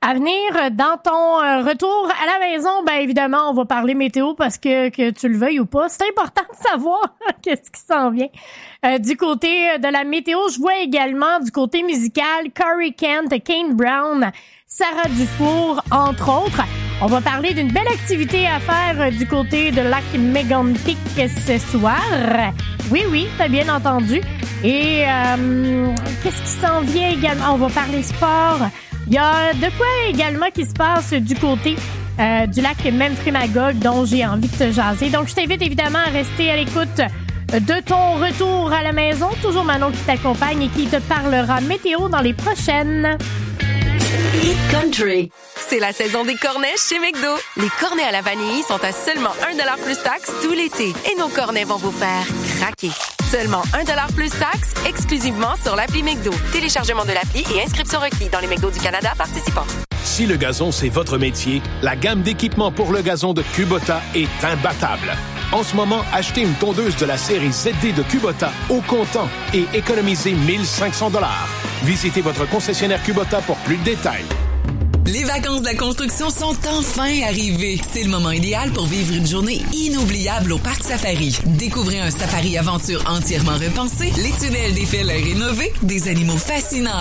À venir, dans ton retour à la maison, ben évidemment, on va parler météo parce que tu le veuilles ou pas. C'est important de savoir qu'est-ce qui s'en vient. Du côté de la météo, je vois également du côté musical Corey Kent, Kane Brown, Sarah Dufour, entre autres. On va parler d'une belle activité à faire du côté de Lac Mégantic ce soir. Oui, t'as bien entendu. Et qu'est-ce qui s'en vient également? On va parler sport. Il y a de quoi également qui se passe du côté du lac Memphremagog dont j'ai envie de te jaser. Donc, je t'invite évidemment à rester à l'écoute de ton retour à la maison. Toujours Manon qui t'accompagne et qui te parlera météo dans les prochaines. Hit Country. C'est la saison des cornets chez McDo. Les cornets à la vanille sont à seulement 1$ plus taxe tout l'été. Et nos cornets vont vous faire craquer. Seulement 1$ plus taxe, exclusivement sur l'appli McDo. Téléchargement de l'appli et inscription requis dans les McDo du Canada participants. Si le gazon, c'est votre métier, la gamme d'équipements pour le gazon de Kubota est imbattable. En ce moment, achetez une tondeuse de la série ZD de Kubota au comptant et économisez 1 500 $. Visitez votre concessionnaire Kubota pour plus de détails. Les vacances de la construction sont enfin arrivées. C'est le moment idéal pour vivre une journée inoubliable au Parc Safari. Découvrez un safari aventure entièrement repensé, les tunnels des fêleurs rénovés, des animaux fascinants